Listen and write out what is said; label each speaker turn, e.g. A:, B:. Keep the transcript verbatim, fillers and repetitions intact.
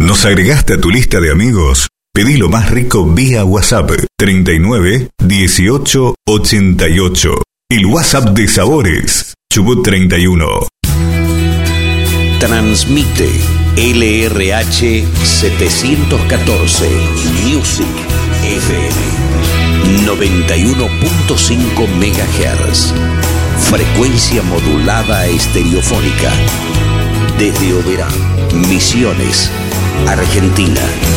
A: ¿Nos agregaste a tu lista de amigos? Pedí lo más rico vía WhatsApp treinta y nueve dieciocho ochenta y ocho. El WhatsApp de Sabores, Chubut treinta y uno.
B: Transmite L R H setecientos catorce Music F M noventa y uno punto cinco megahertz. Frecuencia modulada estereofónica. Desde Oberá, Misiones, Argentina.